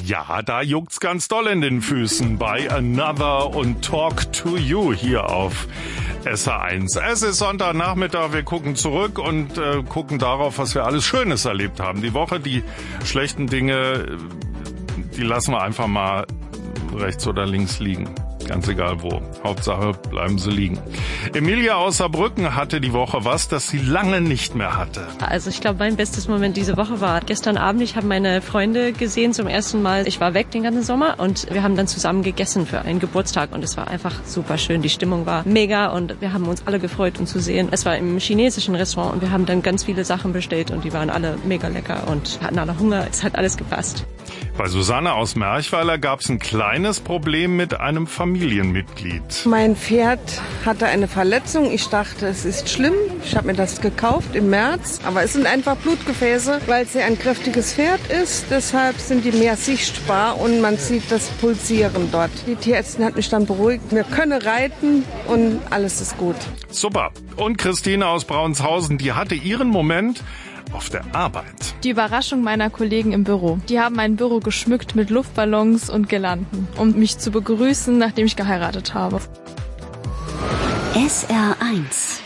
Ja, da juckt's ganz doll in den Füßen bei Another und Talk to You hier auf SR1. Es ist Sonntagnachmittag, wir gucken zurück und gucken darauf, was wir alles Schönes erlebt haben. Die Woche, die schlechten Dinge, die lassen wir einfach mal rechts oder links liegen. Ganz egal wo. Hauptsache bleiben sie liegen. Emilia aus Saarbrücken hatte die Woche was, das sie lange nicht mehr hatte. Also ich glaube, mein bestes Moment diese Woche war gestern Abend. Ich habe meine Freunde gesehen zum ersten Mal. Ich war weg den ganzen Sommer und wir haben dann zusammen gegessen für einen Geburtstag und es war einfach super schön. Die Stimmung war mega und wir haben uns alle gefreut, uns zu sehen. Es war im chinesischen Restaurant und wir haben dann ganz viele Sachen bestellt und die waren alle mega lecker und hatten alle Hunger. Es hat alles gepasst. Bei Susanne aus Merchweiler gab es ein kleines Problem mit einem Familienmitglied. Mein Pferd hatte eine Verletzung. Ich dachte, es ist schlimm. Ich habe mir das gekauft im März. Aber es sind einfach Blutgefäße, weil es ja ein kräftiges Pferd ist. Deshalb sind die mehr sichtbar und man sieht das Pulsieren dort. Die Tierärztin hat mich dann beruhigt. Wir können reiten und alles ist gut. Super. Und Christine aus Braunshausen, die hatte ihren Moment auf der Arbeit. Die Überraschung meiner Kollegen im Büro. Die haben mein Büro geschmückt mit Luftballons und Girlanden, um mich zu begrüßen, nachdem ich geheiratet habe. SR1